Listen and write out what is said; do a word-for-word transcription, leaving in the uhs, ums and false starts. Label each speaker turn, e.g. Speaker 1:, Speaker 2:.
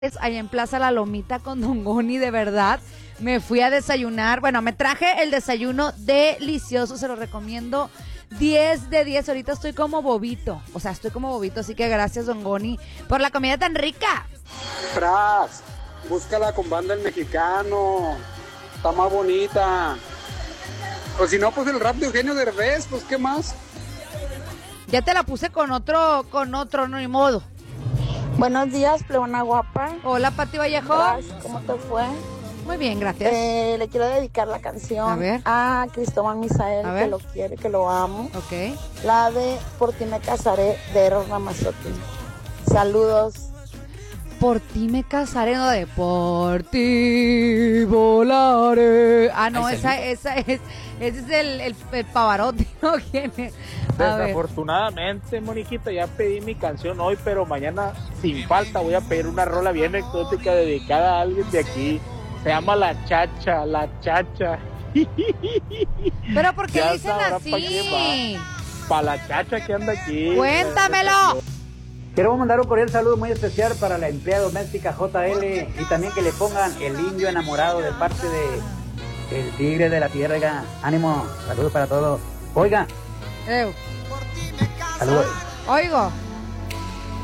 Speaker 1: Ahí en Plaza La Lomita con Don Goni, de verdad. Me fui a desayunar. Bueno, me traje el desayuno delicioso, se lo recomiendo. diez de diez, ahorita estoy como bobito. O sea, estoy como bobito, así que gracias, Don Goni, por la comida tan rica.
Speaker 2: Fras, búscala con Banda El Mexicano. Está más bonita. O si no, pues el rap de Eugenio Derbez, pues ¿qué más?
Speaker 1: Ya te la puse con otro, con otro, no, ni modo.
Speaker 3: Buenos días, plebona guapa.
Speaker 1: Hola, Pati Vallejo.
Speaker 3: Fras, ¿cómo te fue?
Speaker 1: Muy bien, gracias.
Speaker 3: Eh, le quiero dedicar la canción
Speaker 1: A ver.
Speaker 3: a Cristóbal Misael,
Speaker 1: A ver.
Speaker 3: que lo quiere, que lo amo.
Speaker 1: Ok.
Speaker 3: La de Por ti me casaré, de Eros Ramazzotti. Saludos.
Speaker 1: Por ti me casaré, no de por ti volaré. Ah, no, esa, esa es, ese es el, el, el Pavarotti, ¿no? ¿Quién es? A ver.
Speaker 4: Desafortunadamente, Moniquita, ya pedí mi canción hoy, pero mañana sin falta voy a pedir una rola bien exótica dedicada a alguien de aquí. Se llama La Chacha, La Chacha.
Speaker 1: ¿Pero por qué
Speaker 4: Ya
Speaker 1: le dicen
Speaker 4: sabrá
Speaker 1: así?
Speaker 4: pa' quién Para la Chacha que anda aquí.
Speaker 1: Cuéntamelo.
Speaker 5: Quiero mandar un cordial saludo muy especial para la empleada doméstica J L y también que le pongan el indio enamorado de parte de el tigre de la tierra. Ánimo, saludos para todos. Oiga,
Speaker 1: Eu.
Speaker 5: saludos.
Speaker 1: Oigo.